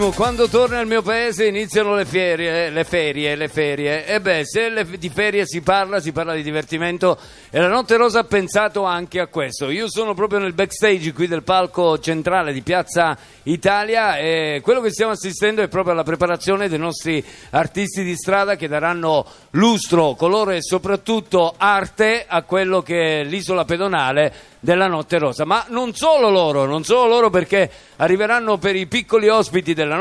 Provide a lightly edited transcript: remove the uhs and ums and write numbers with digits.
Quando torno al mio paese iniziano le ferie. E beh, se di ferie si parla di divertimento e la Notte Rosa ha pensato anche a questo. Io sono proprio nel backstage qui del palco centrale di Piazza Italia e quello che stiamo assistendo è proprio alla preparazione dei nostri artisti di strada che daranno lustro, colore e soprattutto arte a quello che è l'isola pedonale della Notte Rosa. Ma non solo loro perché arriveranno per i piccoli ospiti della